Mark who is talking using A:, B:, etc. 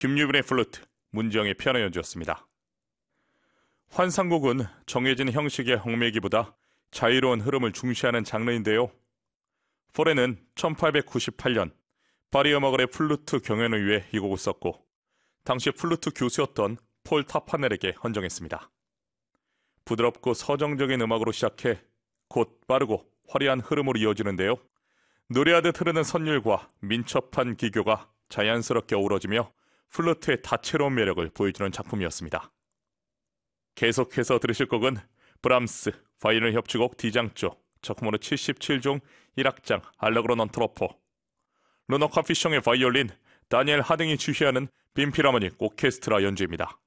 A: 김유빈의 플루트, 문지영의 피아노 연주였습니다. 환상곡은 정해진 형식의 얽매기보다 자유로운 흐름을 중시하는 장르인데요. 포레는 1898년 파리 음악원의 플루트 경연을 위해 이 곡을 썼고 당시 플루트 교수였던 폴 타파넬에게 헌정했습니다. 부드럽고 서정적인 음악으로 시작해 곧 빠르고 화려한 흐름으로 이어지는데요. 노래하듯 흐르는 선율과 민첩한 기교가 자연스럽게 어우러지며 플루트의 다채로운 매력을 보여주는 작품이었습니다. 계속해서 들으실 곡은 브람스 바이올린 협주곡 D장조 작품으로 77종 1악장 알레그로 non troppo, 루너 카피숑의 바이올린, 다니엘 하딩이 주휘하는 빈필하모닉 오케스트라 연주입니다.